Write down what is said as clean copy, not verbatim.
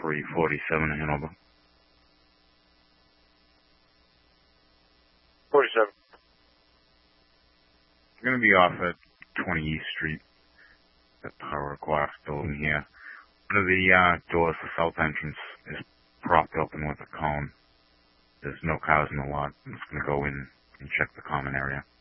347 in Hanover. 47. I'm going to be off at 20 East Street, the Tower Glass building here. One of the doors, the south entrance, is propped open with a cone. There's no cars in the lot. I'm just going to go in and check the common area.